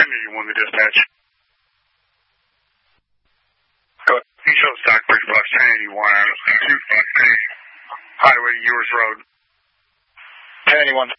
1081 the dispatch. You show Stockbridge Bus 1081 on 250 Highway Ewers Road. 1081.